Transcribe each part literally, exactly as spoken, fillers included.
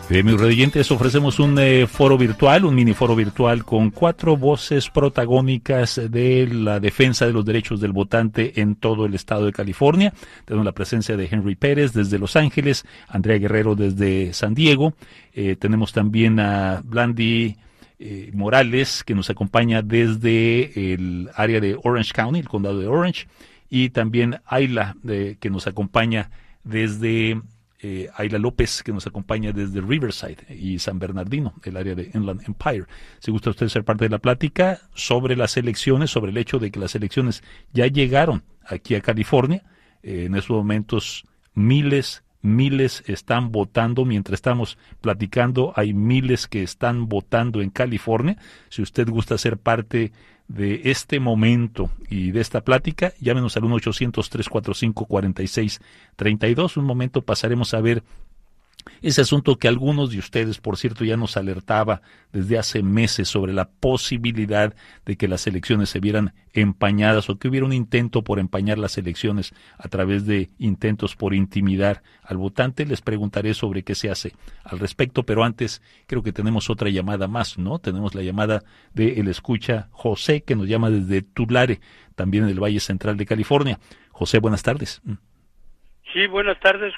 Bien, mis radioyentes, ofrecemos un eh, foro virtual, un mini foro virtual con cuatro voces protagónicas de la defensa de los derechos del votante en todo el estado de California. Tenemos la presencia de Henry Pérez desde Los Ángeles, Andrea Guerrero desde San Diego, eh, tenemos también a Blandy eh, Morales, que nos acompaña desde el área de Orange County, el condado de Orange, y también Ayla, de, que nos acompaña desde... Eh, Ayla López, que nos acompaña desde Riverside y San Bernardino, el área de Inland Empire. Si gusta usted ser parte de la plática sobre las elecciones, sobre el hecho de que las elecciones ya llegaron aquí a California, eh, en estos momentos miles, miles están votando, mientras estamos platicando hay miles que están votando en California. Si usted gusta ser parte de este momento y de esta plática, llámenos al uno ochocientos, tres cuatro cinco, cuatro seis tres dos. Un momento pasaremos a ver ese asunto que algunos de ustedes, por cierto, ya nos alertaba desde hace meses sobre la posibilidad de que las elecciones se vieran empañadas o que hubiera un intento por empañar las elecciones a través de intentos por intimidar al votante. Les preguntaré sobre qué se hace al respecto, pero antes creo que tenemos otra llamada más, ¿no? Tenemos la llamada de el escucha José, que nos llama desde Tulare, también en el Valle Central de California. José, buenas tardes. Sí, buenas tardes.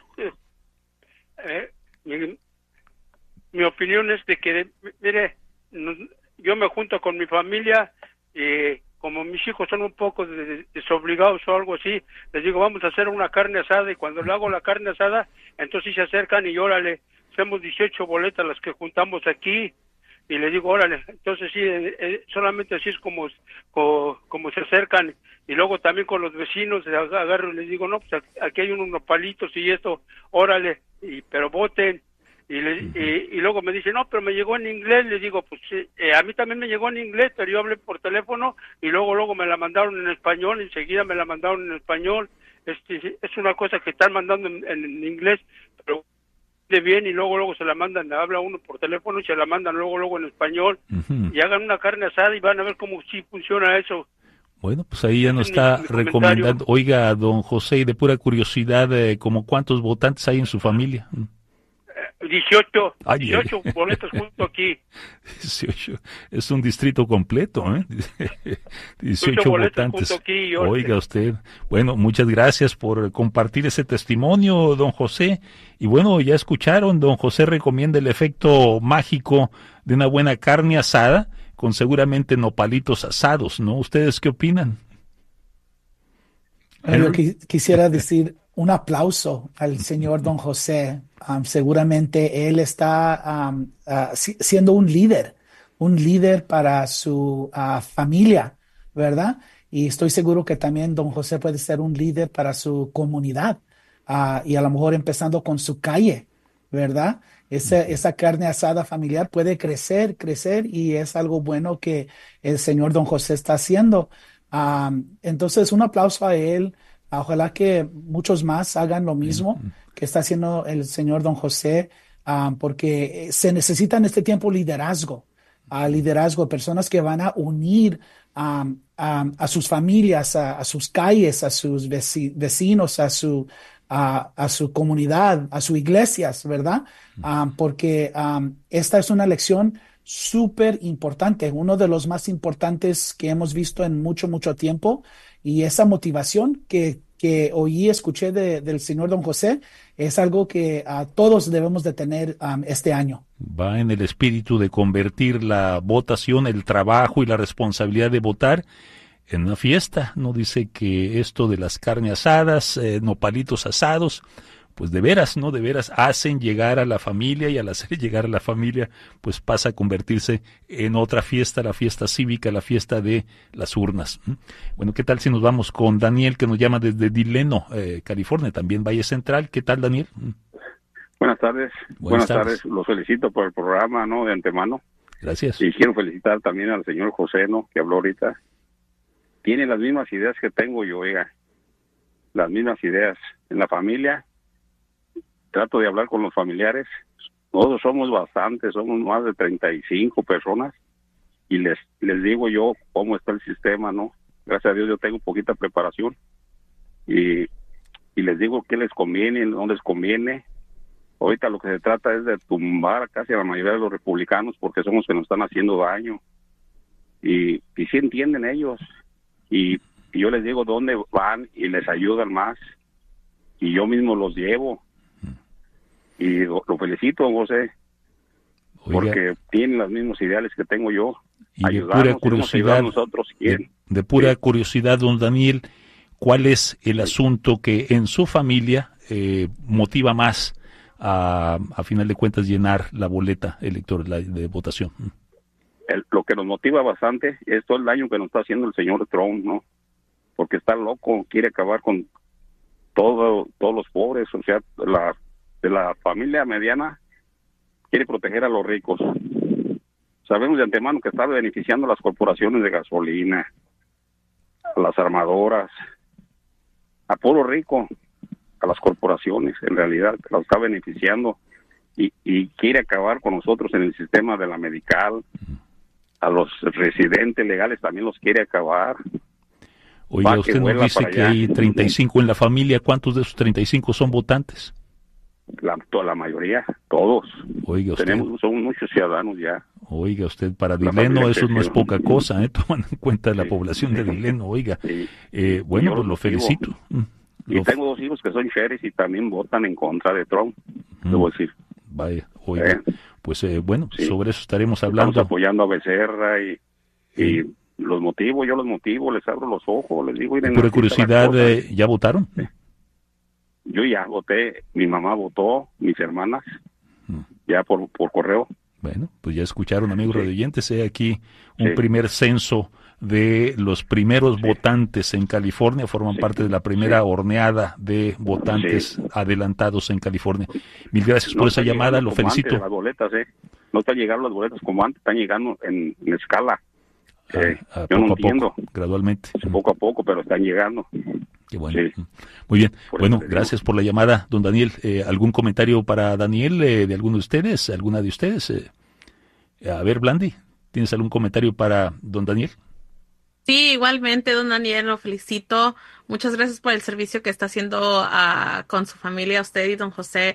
Eh, mi, mi opinión es de que, mire, no, yo me junto con mi familia y como mis hijos son un poco desobligados o algo así, les digo, vamos a hacer una carne asada, y cuando le hago la carne asada, entonces se acercan y órale, hacemos dieciocho boletas las que juntamos aquí, y les digo, órale, entonces sí, eh, solamente así es como, como, como se acercan. Y luego también con los vecinos agarro y les digo, no, pues aquí hay unos palitos y esto, órale, y pero voten. Y, le, uh-huh. y, y luego me dice, no, pero me llegó en inglés. Le digo, pues eh, a mí también me llegó en inglés, pero yo hablé por teléfono y luego luego me la mandaron en español, enseguida me la mandaron en español. Este, es una cosa que están mandando en, en inglés, pero de bien, y luego luego se la mandan, habla uno por teléfono y se la mandan luego luego en español. Uh-huh. Y hagan una carne asada y van a ver cómo sí funciona eso. Bueno, pues ahí ya nos está mi, mi recomendando. Oiga, don José, y de pura curiosidad, eh, ¿como cuántos votantes hay en su familia? dieciocho, ay, dieciocho ay. Boletos junto aquí. dieciocho, es un distrito completo, ¿eh? dieciocho votantes. Aquí, oiga usted. Bueno, muchas gracias por compartir ese testimonio, don José. Y bueno, ya escucharon, don José recomienda el efecto mágico de una buena carne asada, con seguramente nopalitos asados, ¿no? ¿Ustedes qué opinan? Yo qu- quisiera decir un aplauso al señor don José. Um, seguramente él está um, uh, si- siendo un líder, un líder para su uh, familia, ¿verdad? Y estoy seguro que también don José puede ser un líder para su comunidad, uh, y a lo mejor empezando con su calle, ¿verdad? Esa, esa carne asada familiar puede crecer, crecer, y es algo bueno que el señor don José está haciendo. Um, entonces, un aplauso a él. Ojalá que muchos más hagan lo mismo que está haciendo el señor don José, um, porque se necesita en este tiempo liderazgo, uh, liderazgo, personas que van a unir um, um, a sus familias, a, a sus calles, a sus veci- vecinos, a su A, a su comunidad, a sus iglesias, ¿verdad? Um, porque um, esta es una elección súper importante, uno de los más importantes que hemos visto en mucho, mucho tiempo, y esa motivación que, que oí, escuché de, del señor don José, es algo que uh, todos debemos de tener um, este año. Va en el espíritu de convertir la votación, el trabajo y la responsabilidad de votar en una fiesta. No dice que esto de las carnes asadas, eh, nopalitos asados, pues de veras, ¿no? De veras hacen llegar a la familia, y al hacer llegar a la familia, pues pasa a convertirse en otra fiesta, la fiesta cívica, la fiesta de las urnas. Bueno, ¿qué tal si nos vamos con Daniel, que nos llama desde Delano, eh, California, también Valle Central? ¿Qué tal, Daniel? Buenas tardes. Buenas, Buenas tardes. tardes. Los felicito por el programa, ¿no? De antemano. Gracias. Y quiero felicitar también al señor José, ¿no? Que habló ahorita. Tiene las mismas ideas que tengo yo, oiga, las mismas ideas. En la familia, trato de hablar con los familiares. Nosotros somos bastantes, somos más de treinta y cinco personas, y les les digo yo cómo está el sistema, ¿no? Gracias a Dios yo tengo poquita preparación, y, y les digo qué les conviene, no les conviene, Ahorita lo que se trata es de tumbar casi a la mayoría de los republicanos porque son los que nos están haciendo daño. Y, y sí entienden ellos. Y, y yo les digo dónde van y les ayudan más. Y yo mismo los llevo. Y lo, lo felicito, don José, Oiga, porque tienen los mismos ideales que tengo yo. Y de pura curiosidad, nosotros, de, de pura sí. curiosidad, don Daniel, ¿cuál es el sí. asunto que en su familia eh, motiva más a, a final de cuentas, llenar la boleta electoral de, de votación? El, lo que nos motiva bastante es todo el daño que nos está haciendo el señor Trump, ¿no? Porque está loco, quiere acabar con todo, todos los pobres, o sea, la de la familia mediana, quiere proteger a los ricos. Sabemos de antemano que está beneficiando a las corporaciones de gasolina, a las armadoras, a puro rico, a las corporaciones, en realidad las está beneficiando y, y quiere acabar con nosotros en el sistema de la medical. A los residentes legales también los quiere acabar. Oiga, usted nos dice que hay treinta y cinco en la familia. ¿Cuántos de esos treinta y cinco son votantes? La, toda la mayoría, todos. Oiga usted. Tenemos, son muchos ciudadanos ya. Oiga usted, para Dileno eso no es poca cosa, ¿eh? Tomando en cuenta la sí. población de Dileno, oiga. Sí. Eh, bueno, pues lo felicito. Y lo tengo dos hijos que son sheriffs y también votan en contra de Trump, mm. debo decir. Vaya, oiga, eh. pues eh, bueno, sí. sobre eso estaremos hablando. Estamos apoyando a Becerra y, y sí. los motivo, yo los motivo, les abro los ojos, les digo... Por curiosidad, eh, ¿ya votaron? Sí. Yo ya voté, mi mamá votó, mis hermanas, mm. ya por, por correo. Bueno, pues ya escucharon, amigos sí. radioyentes, he aquí un sí. primer censo de los primeros sí. votantes en California, forman sí. parte de la primera sí. horneada de votantes sí. adelantados en California. Mil gracias no por esa llamada, lo felicito. Las boletas, ¿eh? No están llegando las boletas como antes, están llegando en, en escala. Eh, a, a yo poco no a entiendo. Poco, gradualmente. Poco a poco, pero están llegando. Qué bueno. Sí. Muy bien. Por bueno, gracias por la llamada, don Daniel. Eh, ¿Algún comentario para Daniel eh, de alguno de ustedes? ¿Alguna de ustedes? Eh, a ver, Blandy, ¿tienes algún comentario para don Daniel? Sí, igualmente, don Daniel, lo felicito. Muchas gracias por el servicio que está haciendo uh, con su familia, usted y don José.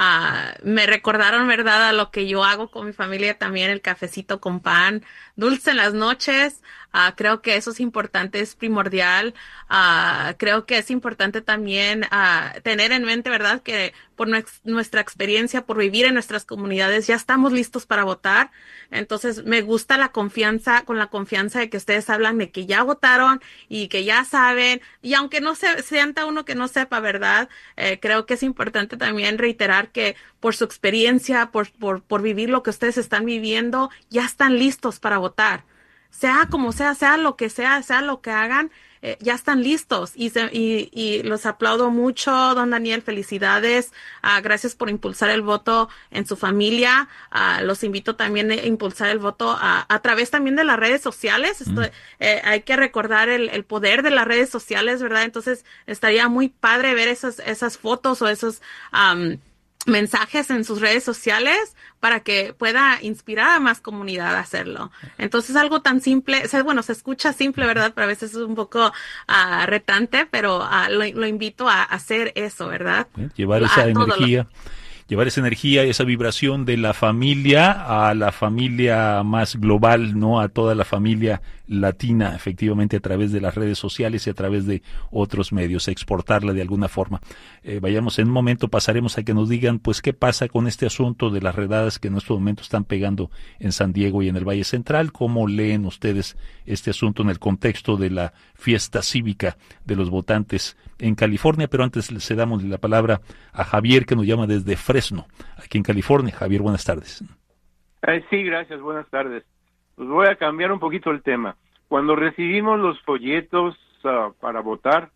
Uh, me recordaron, ¿verdad?, a lo que yo hago con mi familia también, el cafecito con pan, dulce en las noches. Uh, creo que eso es importante, es primordial. Uh, creo que es importante también uh, tener en mente, ¿verdad?, que por nuestra experiencia, por vivir en nuestras comunidades, ya estamos listos para votar. Entonces, me gusta la confianza, con la confianza de que ustedes hablan de que ya votaron y que ya saben, y aunque no se sienta uno que no sepa, ¿verdad? Eh, creo que es importante también reiterar que por su experiencia, por, por, por vivir lo que ustedes están viviendo, ya están listos para votar. Sea como sea, sea lo que sea, sea lo que hagan, eh, ya están listos y, se, y, y los aplaudo mucho, don Daniel, felicidades, uh, gracias por impulsar el voto en su familia, uh, los invito también a impulsar el voto a, a través también de las redes sociales. Esto, mm. eh, hay que recordar el, el poder de las redes sociales, ¿verdad? Entonces estaría muy padre ver esas, esas fotos o esos um, mensajes en sus redes sociales para que pueda inspirar a más comunidad a hacerlo. Entonces, algo tan simple, o sea, bueno, se escucha simple, ¿verdad? Pero a veces es un poco uh, retante, pero uh, lo, lo invito a hacer eso, ¿verdad? Llevar esa a energía, llevar esa energía, esa vibración de la familia a la familia más global, ¿no? A toda la familia latina, efectivamente, a través de las redes sociales y a través de otros medios, exportarla de alguna forma. Eh, vayamos, en un momento pasaremos a que nos digan, pues, qué pasa con este asunto de las redadas que en estos momentos están pegando en San Diego y en el Valle Central. ¿Cómo leen ustedes este asunto en el contexto de la fiesta cívica de los votantes en California? Pero antes le cedamos la palabra a Javier, que nos llama desde Fresno, aquí en California. Javier, buenas tardes. Eh, sí, gracias, buenas tardes. Pues voy a cambiar un poquito el tema. Cuando recibimos los folletos uh, para votar,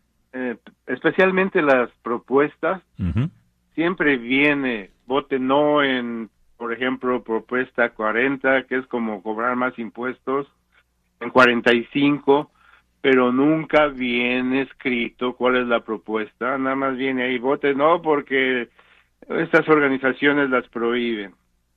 eh, especialmente las propuestas, uh-huh. siempre viene, vote no en, por ejemplo, propuesta cuarenta, que es como cobrar más impuestos, en cuarenta y cinco, pero nunca viene escrito cuál es la propuesta, nada más viene ahí, vote no porque estas organizaciones las prohíben.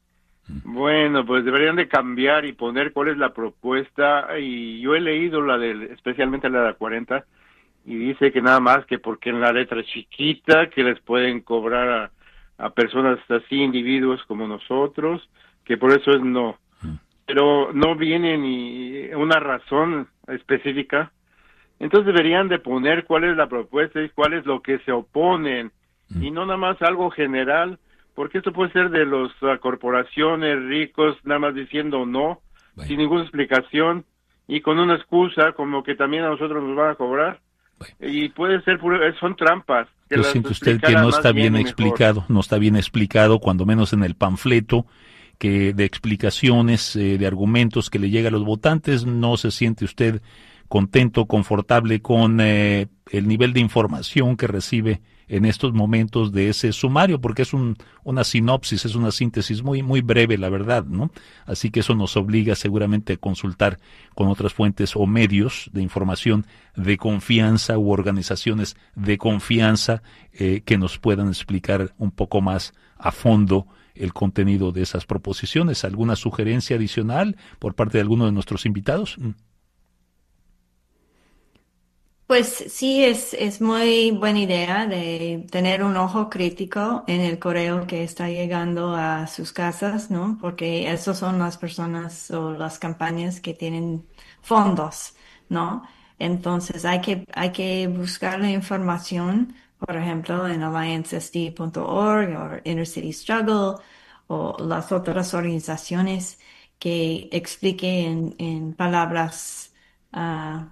Bueno, pues deberían de cambiar y poner cuál es la propuesta, y yo he leído la del, especialmente la de la cuarenta, y dice que nada más que porque en la letra chiquita que les pueden cobrar a, a personas así, individuos como nosotros, que por eso es no. Pero no viene ni una razón específica. Entonces deberían de poner cuál es la propuesta y cuál es lo que se oponen, y no nada más algo general, porque esto puede ser de las uh, corporaciones ricos nada más diciendo no, bueno, sin ninguna explicación, y con una excusa como que también a nosotros nos van a cobrar. Bueno. Y puede ser, puro, son trampas. Que Yo siento usted que no está bien, bien explicado, no está bien explicado, cuando menos en el panfleto, que de explicaciones, eh, de argumentos que le llega a los votantes, no se siente usted contento, confortable con eh, el nivel de información que recibe en estos momentos de ese sumario, porque es un, una sinopsis, es una síntesis muy muy breve, la verdad, ¿no? Así que eso nos obliga seguramente a consultar con otras fuentes o medios de información de confianza u organizaciones de confianza eh, que nos puedan explicar un poco más a fondo el contenido de esas proposiciones. ¿Alguna sugerencia adicional por parte de alguno de nuestros invitados? Pues sí, es, es muy buena idea de tener un ojo crítico en el correo que está llegando a sus casas, ¿no? Porque esas son las personas o las campañas que tienen fondos, ¿no? Entonces hay que, hay que buscar la información, por ejemplo, en alliance s d punto org o Inner City Struggle o las otras organizaciones que expliquen en, en palabras uh,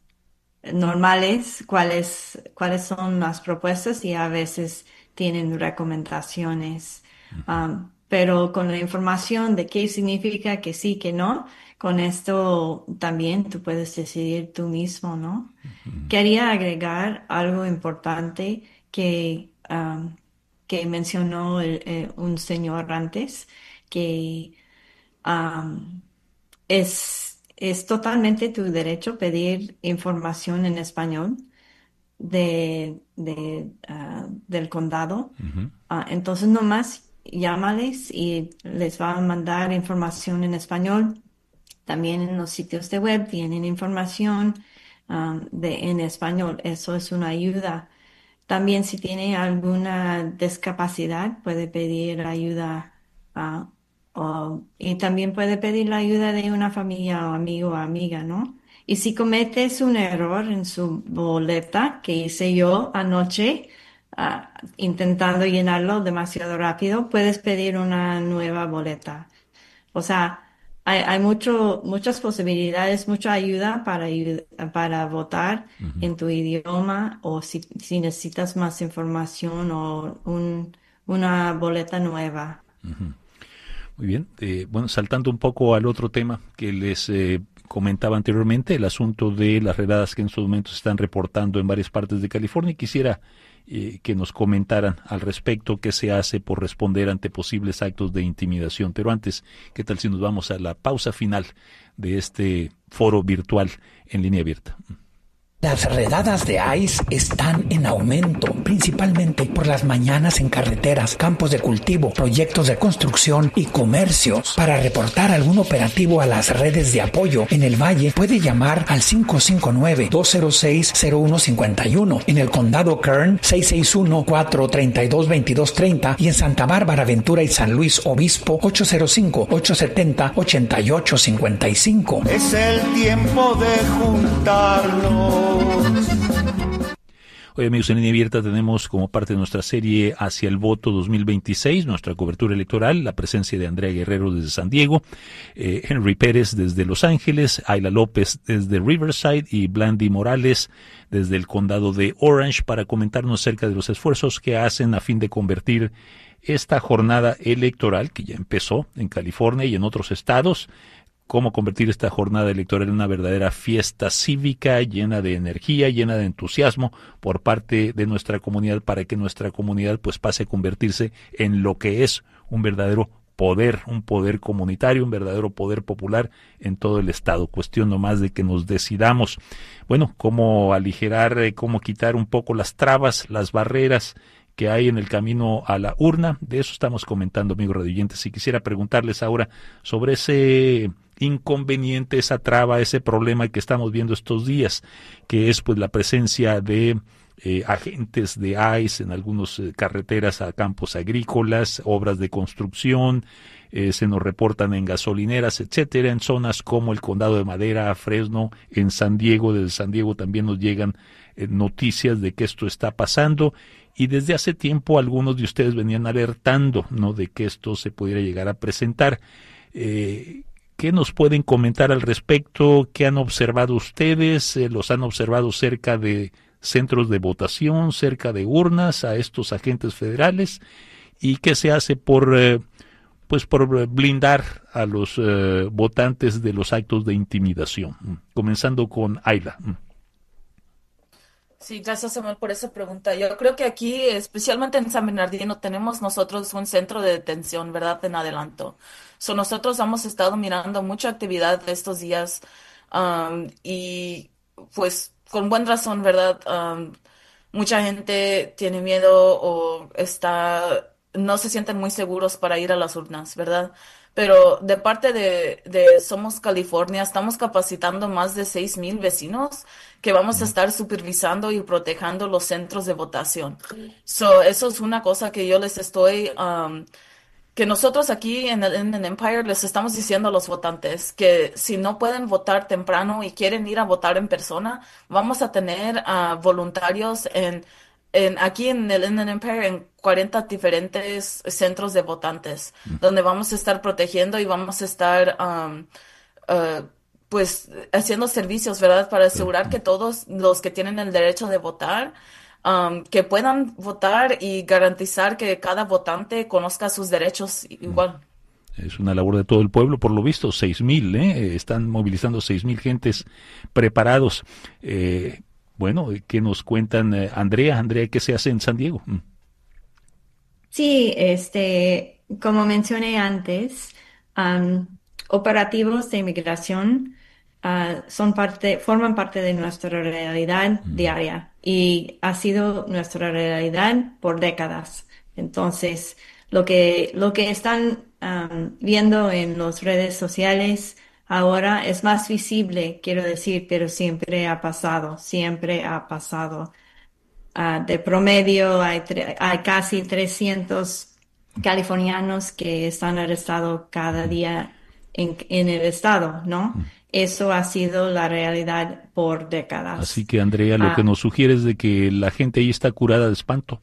normales cuáles cuáles son las propuestas, y a veces tienen recomendaciones, um, pero con la información de qué significa que sí, que no, con esto también tú puedes decidir tú mismo, ¿no? Uh-huh. Quería agregar algo importante que um, que mencionó el, eh, un señor antes, que um, es Es totalmente tu derecho pedir información en español de, de, uh, del condado. Uh-huh. Uh, entonces nomás llámales y les va a mandar información en español. También en los sitios de web tienen información um, de, en español. Eso es una ayuda. También si tiene alguna discapacidad puede pedir ayuda a uh, Oh, y también puede pedir la ayuda de una familia o amigo o amiga, ¿no? Y si cometes un error en su boleta, que hice yo anoche, uh, intentando llenarlo demasiado rápido, puedes pedir una nueva boleta. O sea, hay, hay mucho, muchas posibilidades, mucha ayuda para, para votar uh-huh. en tu idioma, o si, si necesitas más información o un, una boleta nueva. Uh-huh. Muy bien, eh, bueno, saltando un poco al otro tema que les eh, comentaba anteriormente, el asunto de las redadas que en estos momentos están reportando en varias partes de California, quisiera eh, que nos comentaran al respecto qué se hace por responder ante posibles actos de intimidación. Pero antes, ¿qué tal si nos vamos a la pausa final de este foro virtual en línea abierta? Las redadas de ICE están en aumento, principalmente por las mañanas en carreteras, campos de cultivo, proyectos de construcción y comercios. Para reportar algún operativo a las redes de apoyo en el Valle, puede llamar al cinco cinco nueve, dos cero seis, cero uno cinco uno, en el condado Kern seis seis uno, cuatro tres dos, dos dos tres cero y en Santa Bárbara, Ventura y San Luis Obispo ocho cero cinco, ocho siete cero, ocho ocho cinco cinco. Es el tiempo de juntarnos. Hoy, amigos, en Línea Abierta tenemos como parte de nuestra serie Hacia el Voto dos mil veintiséis, nuestra cobertura electoral, la presencia de Andrea Guerrero desde San Diego, eh, Henry Pérez desde Los Ángeles, Ayla López desde Riverside y Blandy Morales desde el condado de Orange, para comentarnos acerca de los esfuerzos que hacen a fin de convertir esta jornada electoral, que ya empezó en California y en otros estados, cómo convertir esta jornada electoral en una verdadera fiesta cívica llena de energía, llena de entusiasmo por parte de nuestra comunidad, para que nuestra comunidad pues pase a convertirse en lo que es un verdadero poder, un poder comunitario, un verdadero poder popular en todo el estado. Cuestión nomás de que nos decidamos, bueno, cómo aligerar, eh, cómo quitar un poco las trabas, las barreras que hay en el camino a la urna. De eso estamos comentando, amigos radioyentes, y quisiera preguntarles ahora sobre ese inconveniente, esa traba, ese problema que estamos viendo estos días, que es pues la presencia de eh, agentes de I C E en algunas eh, carreteras a campos agrícolas, obras de construcción, eh, se nos reportan en gasolineras, etcétera, en zonas como el Condado de Madera, Fresno, en San Diego. Desde San Diego también nos llegan eh, noticias de que esto está pasando, y desde hace tiempo algunos de ustedes venían alertando, ¿no?, de que esto se pudiera llegar a presentar. Eh, ¿Qué nos pueden comentar al respecto? ¿Qué han observado ustedes? Eh, ¿Los han observado cerca de centros de votación, cerca de urnas, a estos agentes federales? ¿Y qué se hace por, eh, pues por blindar a los eh, votantes de los actos de intimidación? Comenzando con Ayla. Sí, gracias, Samuel, por esa pregunta. Yo creo que aquí, especialmente en San Bernardino, tenemos nosotros un centro de detención, ¿verdad?, en adelanto. So, nosotros hemos estado mirando mucha actividad estos días um, y pues con buena razón, ¿verdad? Um, mucha gente tiene miedo o está, no se sienten muy seguros para ir a las urnas, ¿verdad? Pero de parte de, de Somos California, estamos capacitando más de seis mil vecinos que vamos a estar supervisando y protegiendo los centros de votación. So, eso es una cosa que yo les estoy, um, que nosotros aquí en el, en el Empire les estamos diciendo a los votantes que si no pueden votar temprano y quieren ir a votar en persona, vamos a tener uh, voluntarios en En, aquí en el Inland Empire en cuarenta diferentes centros de votantes, mm. donde vamos a estar protegiendo y vamos a estar um, uh, pues haciendo servicios, ¿verdad?, para asegurar sí. que todos los que tienen el derecho de votar, um, que puedan votar y garantizar que cada votante conozca sus derechos igual. Es una labor de todo el pueblo, por lo visto, seis mil, ¿eh? Están movilizando seis mil gentes preparados. Eh, Bueno, ¿qué nos cuentan, eh, Andrea? Andrea, ¿qué se hace en San Diego? Mm. Sí, este, como mencioné antes, um, operativos de inmigración uh, son parte, forman parte de nuestra realidad mm. diaria y ha sido nuestra realidad por décadas. Entonces, lo que, lo que están um, viendo en las redes sociales ahora es más visible, quiero decir, pero siempre ha pasado, siempre ha pasado. Uh, de promedio hay, tre- hay casi trescientos californianos que están arrestados cada día en, en el estado, ¿no? Eso ha sido la realidad por décadas. Así que, Andrea, lo uh, que nos sugiere es de que la gente ahí está curada de espanto.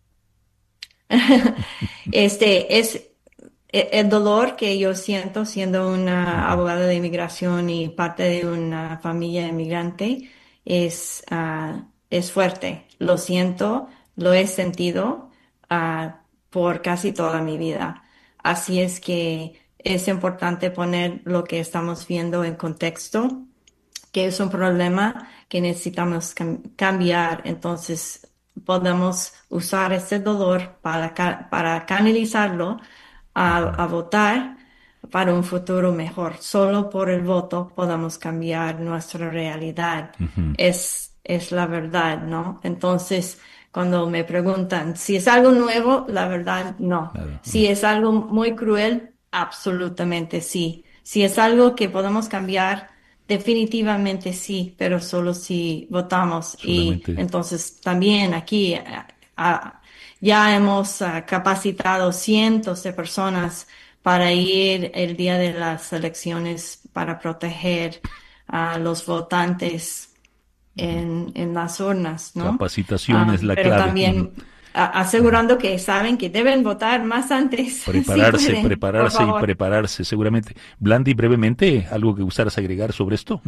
este es... El dolor que yo siento siendo una abogada de inmigración y parte de una familia inmigrante es, uh, es fuerte. Lo siento, lo he sentido uh, por casi toda mi vida. Así es que es importante poner lo que estamos viendo en contexto, que es un problema que necesitamos cam- cambiar. Entonces, podemos usar ese dolor para, ca- para canalizarlo A, a votar para un futuro mejor. Solo por el voto podemos cambiar nuestra realidad. Uh-huh. Es, es la verdad, ¿no? Entonces, cuando me preguntan si es algo nuevo, la verdad, no. Claro. Si es algo muy cruel, absolutamente sí. Si es algo que podemos cambiar, definitivamente sí, pero solo si votamos. Solamente. Y entonces también aquí a, a, ya hemos uh, capacitado cientos de personas para ir el día de las elecciones para proteger a los votantes en, en las urnas, ¿no? Capacitación uh, es la pero clave. Pero también uh, asegurando uh, que saben que deben votar más antes. Prepararse, si pueden, prepararse y prepararse, seguramente. Blandy, brevemente, ¿algo que gustaras agregar sobre esto?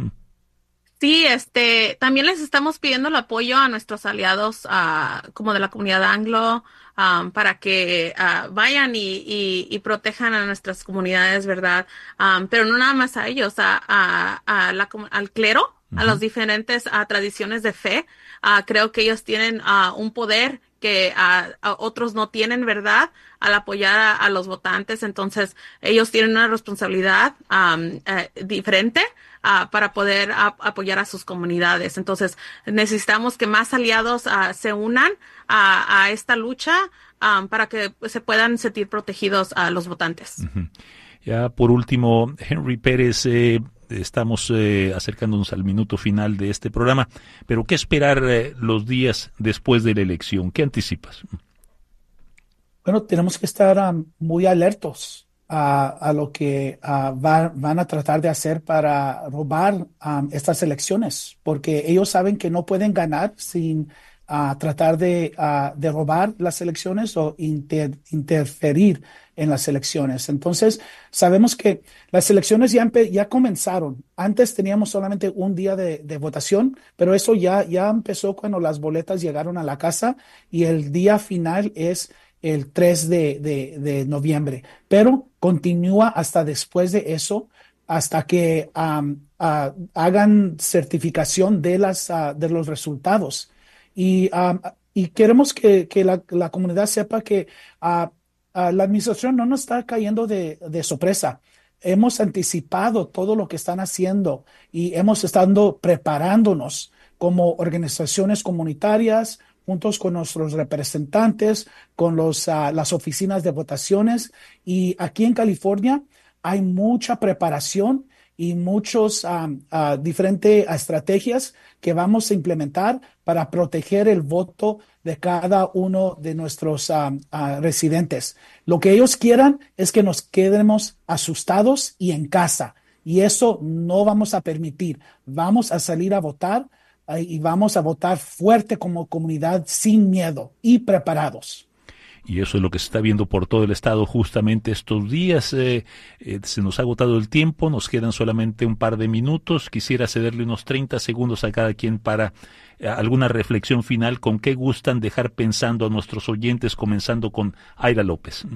Sí, este, también les estamos pidiendo el apoyo a nuestros aliados, uh, como de la comunidad anglo, um, para que uh, vayan y, y, y protejan a nuestras comunidades, ¿verdad? Um, pero no nada más a ellos, a, a, a la, al clero, uh-huh. a las diferentes uh, tradiciones de fe. Uh, creo que ellos tienen uh, un poder que uh, a otros no tienen, ¿verdad? Al apoyar a, a los votantes. Entonces, ellos tienen una responsabilidad um, uh, diferente Uh, para poder uh, apoyar a sus comunidades. Entonces, necesitamos que más aliados uh, se unan a, a esta lucha um, para que se puedan sentir protegidos a uh, los votantes. Uh-huh. Ya por último, Henry Pérez, eh, estamos eh, acercándonos al minuto final de este programa, pero ¿qué esperar eh, los días después de la elección? ¿Qué anticipas? Bueno, tenemos que estar um, muy alertos a, a lo que uh, va, van a tratar de hacer para robar um, estas elecciones, porque ellos saben que no pueden ganar sin uh, tratar de, uh, de robar las elecciones o inter, interferir en las elecciones. Entonces, sabemos que las elecciones ya, empe- ya comenzaron. Antes teníamos solamente un día de, de votación, pero eso ya, ya empezó cuando las boletas llegaron a la casa y el día final es el tres de, de, de noviembre, pero continúa hasta después de eso, hasta que um, uh, hagan certificación de, las, uh, de los resultados. Y, um, y queremos que, que la, la comunidad sepa que uh, uh, la administración no nos está cayendo de, de sorpresa. Hemos anticipado todo lo que están haciendo y hemos estado preparándonos como organizaciones comunitarias, juntos con nuestros representantes, con los, uh, las oficinas de votaciones. Y aquí en California hay mucha preparación y muchas um, uh, diferentes estrategias que vamos a implementar para proteger el voto de cada uno de nuestros um, uh, residentes. Lo que ellos quieran es que nos quedemos asustados y en casa. Y eso no vamos a permitir. Vamos a salir a votar y vamos a votar fuerte como comunidad, sin miedo y preparados. Y eso es lo que se está viendo por todo el estado justamente estos días. Eh, eh, se nos ha agotado el tiempo, nos quedan solamente un par de minutos. Quisiera cederle unos treinta segundos a cada quien para eh, alguna reflexión final. ¿Con qué gustan dejar pensando a nuestros oyentes, comenzando con Aira López?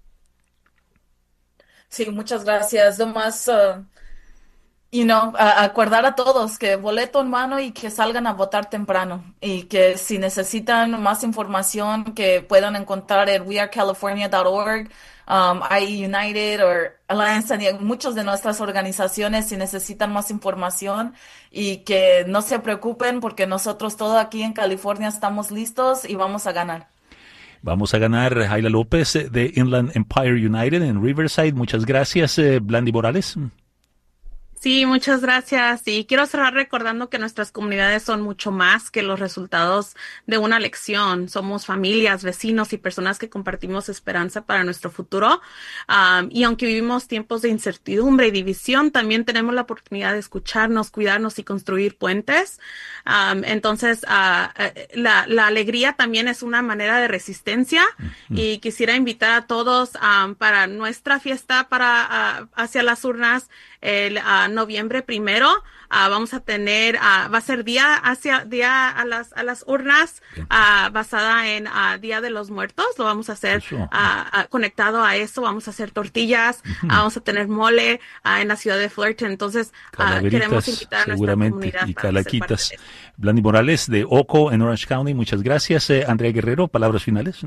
Sí, muchas gracias. Nomás, uh, you know, a- acordar a todos que boleto en mano y que salgan a votar temprano. Y que si necesitan más información, que puedan encontrar en we are california dot org, um, I E United o Alliance, y muchas de nuestras organizaciones si necesitan más información. Y que no se preocupen porque nosotros todos aquí en California estamos listos y vamos a ganar. Vamos a ganar. Aira López eh, de Inland Empire United en Riverside. Muchas gracias. Eh, Blandy Morales. Sí, muchas gracias. Y quiero cerrar recordando que nuestras comunidades son mucho más que los resultados de una elección. Somos familias, vecinos y personas que compartimos esperanza para nuestro futuro. Um, y aunque vivimos tiempos de incertidumbre y división, también tenemos la oportunidad de escucharnos, cuidarnos y construir puentes. Um, entonces, uh, la, la alegría también es una manera de resistencia. Mm-hmm. Y quisiera invitar a todos um, para nuestra fiesta para uh, hacia las urnas el uh, noviembre primero. Uh, vamos a tener, uh, va a ser día hacia día a las a las urnas uh, basada en uh, Día de los Muertos. Lo vamos a hacer uh, uh, conectado a eso. Vamos a hacer tortillas, uh-huh. uh, vamos a tener mole uh, en la ciudad de Fullerton. Entonces uh, queremos invitar a nuestra comunidad y calaquitas. Blandy Morales de Oco en Orange County, muchas gracias. eh, Andrea Guerrero, palabras finales.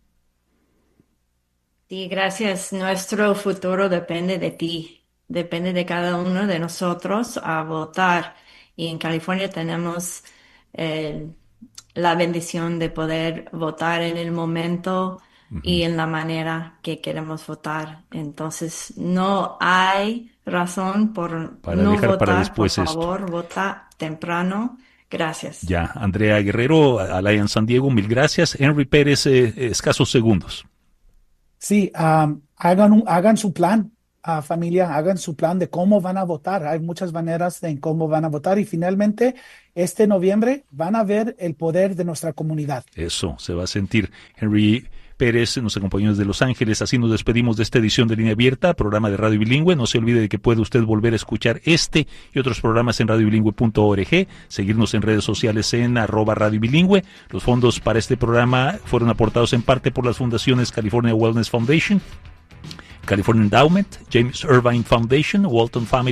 Sí, gracias. Nuestro futuro depende de ti. Depende de cada uno de nosotros a votar. Y en California tenemos eh, la bendición de poder votar en el momento uh-huh. y en la manera que queremos votar. Entonces, no hay razón por para no dejar votar. Para después por esto. favor, vota temprano. Gracias. Ya, Andrea Guerrero, Alliance San Diego, mil gracias. Henry Pérez, eh, escasos segundos. Sí, um, hagan, un, hagan su plan. Uh, familia, hagan su plan de cómo van a votar. Hay muchas maneras en cómo van a votar y finalmente este noviembre van a ver el poder de nuestra comunidad. Eso, se va a sentir. Henry Pérez nos acompañó desde Los Ángeles. Así nos despedimos de esta edición de Línea Abierta, programa de Radio Bilingüe. No se olvide de que puede usted volver a escuchar este y otros programas en radio bilingüe punto org, seguirnos en redes sociales en arroba Radio Bilingüe. Los fondos para este programa fueron aportados en parte por las fundaciones California Wellness Foundation, California Endowment, James Irvine Foundation, Walton Family